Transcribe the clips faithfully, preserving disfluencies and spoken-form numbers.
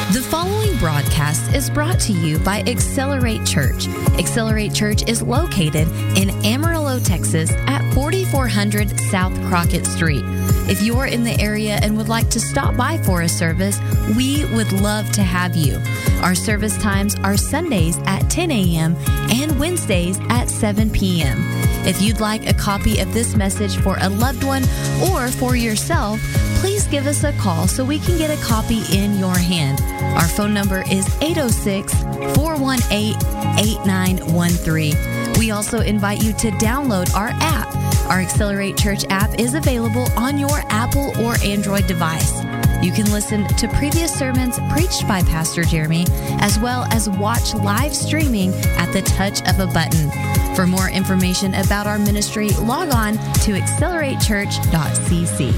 The following broadcast is brought to you by Accelerate Church. Accelerate Church is located in Amarillo, Texas at forty-four hundred South Crockett Street. If you're in the area and would like to stop by for a service, we would love to have you. Our service times are Sundays at ten a.m. and Wednesdays at seven p.m. If you'd like a copy of this message for a loved one or for yourself, please give us a call so we can get a copy in your hand. Our phone number is eight oh six, four one eight, eight nine one three. We also invite you to download our app. Our Accelerate Church app is available on your Apple or Android device. You can listen to previous sermons preached by Pastor Jeremy, as well as watch live streaming at the touch of a button. For more information about our ministry, log on to accelerate church dot c c.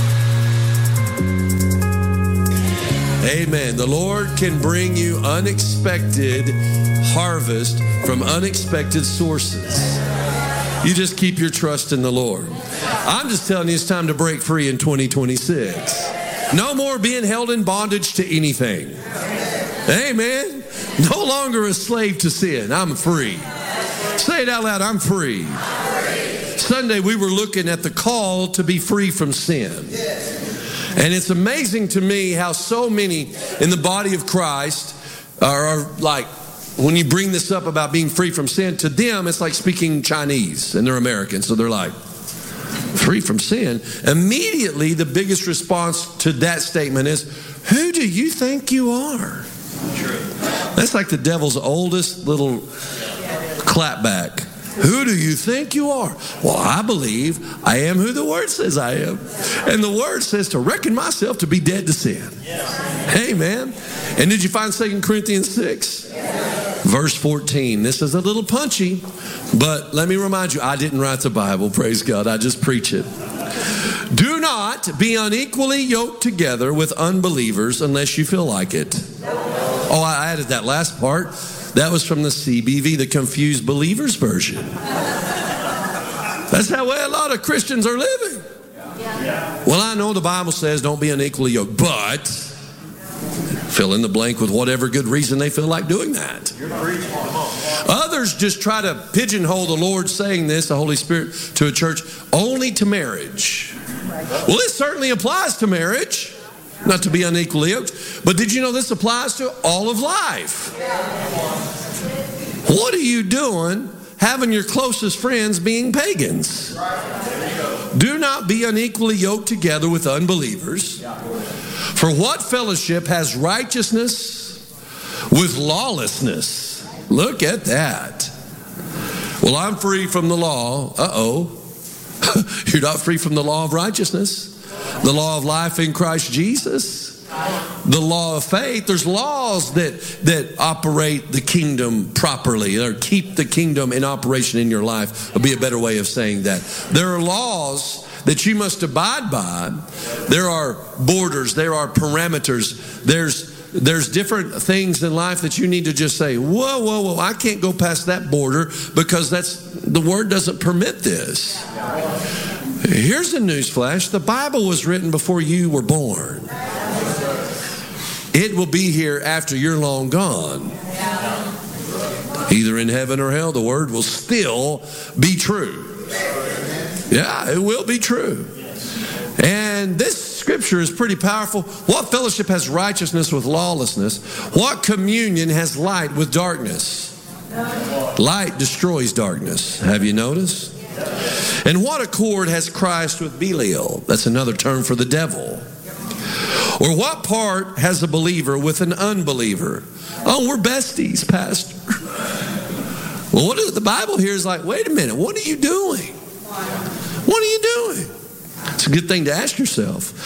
Amen. The Lord can bring you unexpected harvest from unexpected sources. You just keep your trust in the Lord. I'm just telling you, it's time to break free in twenty twenty-six. No more being held in bondage to anything. Amen. No longer a slave to sin. I'm free. Say it out loud. I'm free. Sunday, we were looking at the call to be free from sin. And it's amazing to me how so many in the body of Christ are, are like, when you bring this up about being free from sin, to them it's like speaking Chinese, and they're American, so they're like, free from sin. Immediately, the biggest response to that statement is, who do you think you are? True. That's like the devil's oldest little clapback. Who do you think you are? Well, I believe I am who the Word says I am. And the Word says to reckon myself to be dead to sin. Amen. And did you find Second Corinthians six? Verse fourteen. This is a little punchy, but let me remind you, I didn't write the Bible, praise God. I just preach it. Do not be unequally yoked together with unbelievers unless you feel like it. Oh, I added that last part. That was from the C B V, the Confused Believers version. That's how way a lot of Christians are living. Well, I know the Bible says don't be unequally yoked, but fill in the blank with whatever good reason they feel like doing that. Others just try to pigeonhole the Lord saying this, the Holy Spirit, to a church only to marriage. Well, it certainly applies to marriage. Not to be unequally yoked. But did you know this applies to all of life? What are you doing having your closest friends being pagans? Do not be unequally yoked together with unbelievers. For what fellowship has righteousness with lawlessness? Look at that. Well, I'm free from the law. Uh-oh. You're not free from the law of righteousness. The law of life in Christ Jesus. The law of faith. There's laws that, that operate the kingdom properly, or keep the kingdom in operation in your life, would be a better way of saying that. There are laws that you must abide by. There are borders. There are parameters. There's There's different things in life that you need to just say, whoa, whoa, whoa, I can't go past that border because that's the Word doesn't permit this. Here's a newsflash. The Bible was written before you were born. It will be here after you're long gone. Either in heaven or hell, the Word will still be true. Yeah, it will be true. And this scripture is pretty powerful. What fellowship has righteousness with lawlessness? What communion has light with darkness? Light destroys darkness. Have you noticed? And what accord has Christ with Belial? That's another term for the devil. Or what part has a believer with an unbeliever? Oh, we're besties, Pastor. Well, what is the Bible here is like, wait a minute, what are you doing? What are you doing? It's a good thing to ask yourself.